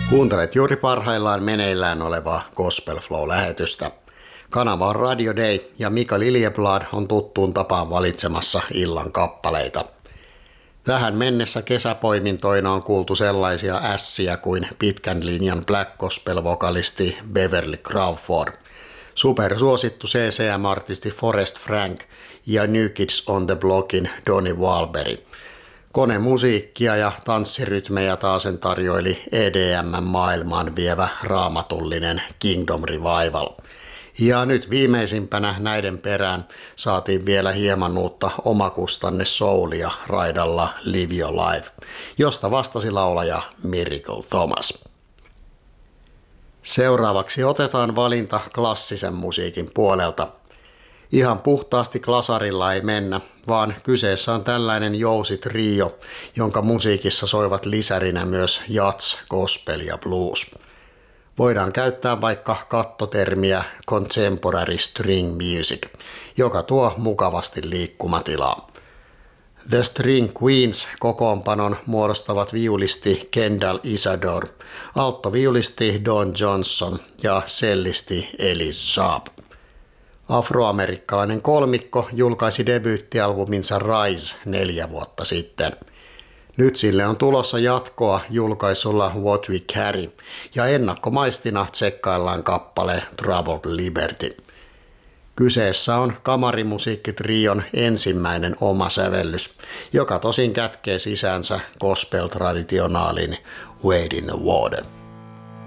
Kuuntelet juuri parhaillaan meneillään olevaa Gospel Flow-lähetystä. Kanava on Radio Day ja Mika Liljeblad on tuttuun tapaan valitsemassa illan kappaleita. Tähän mennessä kesäpoimintoina on kuultu sellaisia ässiä kuin pitkän linjan black gospel-vokalisti Beverly Crawford, supersuosittu CCM-artisti Forrest Frank ja New Kids on the Blockin Donnie Wahlberg. Konemusiikkia ja tanssirytmejä taasen tarjoili EDM-maailmaan vievä raamatullinen Kingdom Revival. Ja nyt viimeisimpänä näiden perään saatiin vielä hieman uutta omakustanne soulia raidalla Live Your Life, josta vastasi laulaja Miracle Thomas. Seuraavaksi otetaan valinta klassisen musiikin puolelta. Ihan puhtaasti klasarilla ei mennä, vaan kyseessä on tällainen jousi-trio, jonka musiikissa soivat lisärinä myös jazz, gospel ja blues. Voidaan käyttää vaikka kattotermiä contemporary string music, joka tuo mukavasti liikkumatilaa. The String Queens kokoonpanon muodostavat viulisti Kendall Isadore, alttoviulisti Don Johnson ja cellisti Elise Sharp. Afroamerikkalainen kolmikko julkaisi debyyttialbuminsa Rise 4 vuotta sitten. Nyt sille on tulossa jatkoa julkaisulla What We Carry ja ennakkomaistina tsekkaillaan kappale Troubled Liberty. Kyseessä on kamarimusiikkitrion ensimmäinen oma sävellys, joka tosin kätkee sisäänsä gospel-traditionaalin Wade in the Water.